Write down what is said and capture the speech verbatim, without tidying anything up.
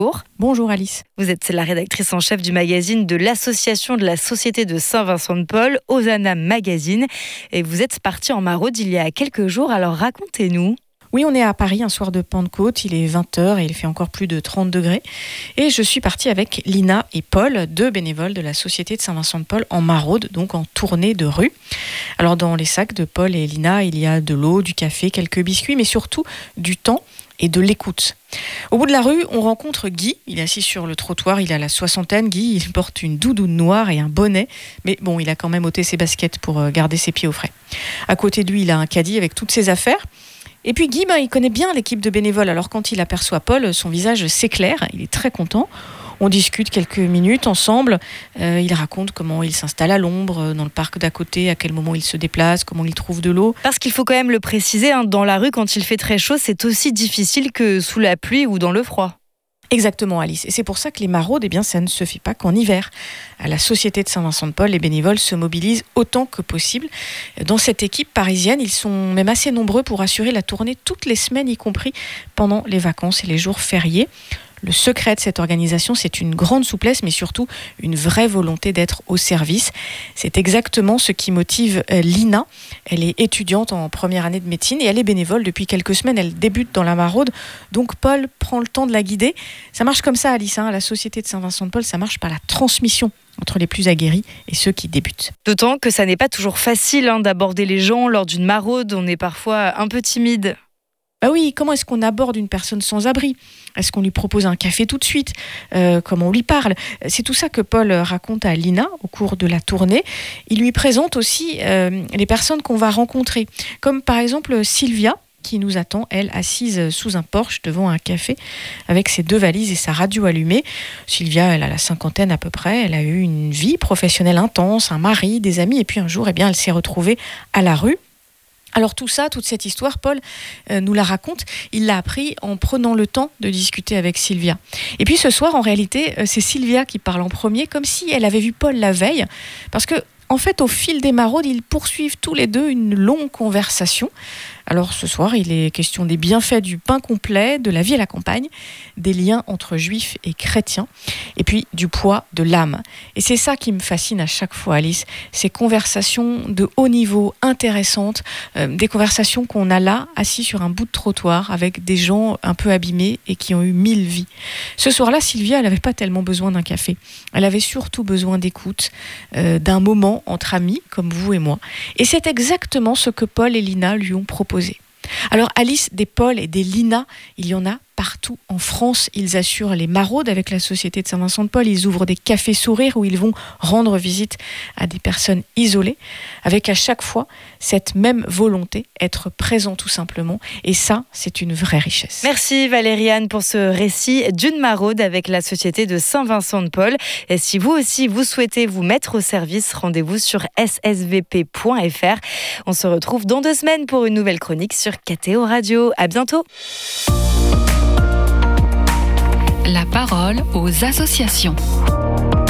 Bonjour. Bonjour Alice. Vous êtes la rédactrice en chef du magazine de l'association de la Société de Saint-Vincent-de-Paul, Hosanna Magazine. Et vous êtes partie en maraude il y a quelques jours, alors racontez-nous. Oui, on est à Paris un soir de Pentecôte, il est vingt heures et il fait encore plus de trente degrés. Et je suis partie avec Lina et Paul, deux bénévoles de la Société de Saint-Vincent-de-Paul en maraude, donc en tournée de rue. Alors dans les sacs de Paul et Lina, il y a de l'eau, du café, quelques biscuits, mais surtout du temps et de l'écoute. Au bout de la rue, on rencontre Guy. Il est assis sur le trottoir, il a la soixantaine. Guy, il porte une doudoune noire et un bonnet. Mais bon, il a quand même ôté ses baskets pour garder ses pieds au frais. À côté de lui, il a un caddie avec toutes ses affaires. Et puis Guy, ben, il connaît bien l'équipe de bénévoles. Alors quand il aperçoit Paul, son visage s'éclaire. Il est très content. On discute quelques minutes ensemble. Euh, il raconte comment il s'installe à l'ombre, dans le parc d'à côté, à quel moment il se déplace, comment il trouve de l'eau. Parce qu'il faut quand même le préciser, hein, dans la rue, quand il fait très chaud, c'est aussi difficile que sous la pluie ou dans le froid. Exactement Alice, et c'est pour ça que les maraudes, eh bien, ça ne se fait pas qu'en hiver. À la Société de Saint-Vincent-de-Paul, les bénévoles se mobilisent autant que possible. Dans cette équipe parisienne, ils sont même assez nombreux pour assurer la tournée toutes les semaines, y compris pendant les vacances et les jours fériés. Le secret de cette organisation, c'est une grande souplesse, mais surtout une vraie volonté d'être au service. C'est exactement ce qui motive Lina. Elle est étudiante en première année de médecine et elle est bénévole depuis quelques semaines. Elle débute dans la maraude, donc Paul prend le temps de la guider. Ça marche comme ça, Alice, hein, à la Société de Saint-Vincent-de-Paul, ça marche par la transmission entre les plus aguerris et ceux qui débutent. D'autant que ça n'est pas toujours facile hein, d'aborder les gens lors d'une maraude. On est parfois un peu timide. Bah oui, comment est-ce qu'on aborde une personne sans abri ? Est-ce qu'on lui propose un café tout de suite ? euh, Comment on lui parle ? C'est tout ça que Paul raconte à Lina au cours de la tournée. Il lui présente aussi euh, les personnes qu'on va rencontrer, comme par exemple Sylvia, qui nous attend, elle, assise sous un porche devant un café avec ses deux valises et sa radio allumée. Sylvia, elle a la cinquantaine à peu près, elle a eu une vie professionnelle intense, un mari, des amis, et puis un jour, eh bien, elle s'est retrouvée à la rue. Alors tout ça, toute cette histoire, Paul euh, nous la raconte, il l'a appris en prenant le temps de discuter avec Sylvia. Et puis ce soir, en réalité, euh, c'est Sylvia qui parle en premier, comme si elle avait vu Paul la veille, parce que en fait, au fil des maraudes, ils poursuivent tous les deux une longue conversation. Alors ce soir, il est question des bienfaits du pain complet, de la vie à la campagne, des liens entre juifs et chrétiens, et puis du poids de l'âme. Et c'est ça qui me fascine à chaque fois, Alice, ces conversations de haut niveau, intéressantes, euh, des conversations qu'on a là, assis sur un bout de trottoir, avec des gens un peu abîmés et qui ont eu mille vies. Ce soir-là, Sylvia, elle n'avait pas tellement besoin d'un café. Elle avait surtout besoin d'écoute, euh, d'un moment entre amis, comme vous et moi. Et c'est exactement ce que Paul et Lina lui ont proposé. Alors Alice, des Paul et des Lina, il y en a partout en France. Ils assurent les maraudes avec la Société de Saint-Vincent-de-Paul. Ils ouvrent des cafés sourires où ils vont rendre visite à des personnes isolées, avec à chaque fois cette même volonté, être présent tout simplement. Et ça, c'est une vraie richesse. Merci Valériane pour ce récit d'une maraude avec la Société de Saint-Vincent-de-Paul. Et si vous aussi, vous souhaitez vous mettre au service, rendez-vous sur s s v p point f r. On se retrouve dans deux semaines pour une nouvelle chronique sur K T O Radio. À bientôt. La parole aux associations.